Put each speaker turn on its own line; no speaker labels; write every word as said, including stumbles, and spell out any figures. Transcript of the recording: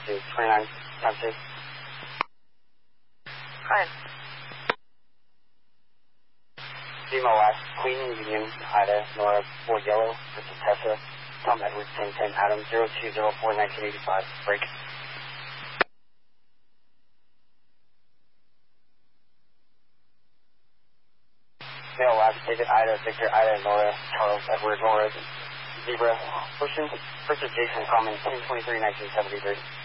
to twenty-nine times two.
Hi.
Zemo last, Queen, Union, Ida, Nora, four Yellow, Mister Tessa, Tom Edwards, ten ten, Adam, zero two zero four, nineteen eighty-five, break. Male last, David, Ida, Victor, Ida, Nora, Charles, Edward, Nora, Zebra, Ocean, Richard Jason, Common, ten twenty-three, nineteen seventy-three.